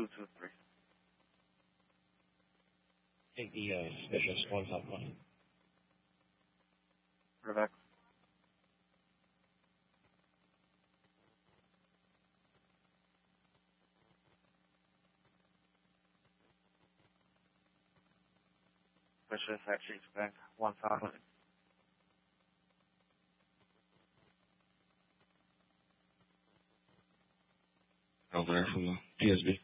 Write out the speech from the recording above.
223. Take the specialist 151. Rebecca. Specialist Hatcheries Bank 1500. Over there from the DSB.